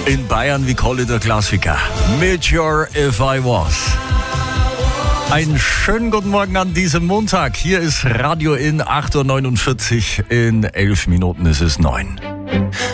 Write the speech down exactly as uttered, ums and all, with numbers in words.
In Bayern, wie Kolle der Klassiker. Meteor If I Was. Einen schönen guten Morgen an diesem Montag. Hier ist Radio in acht Uhr neunundvierzig. In elf Minuten ist es neun.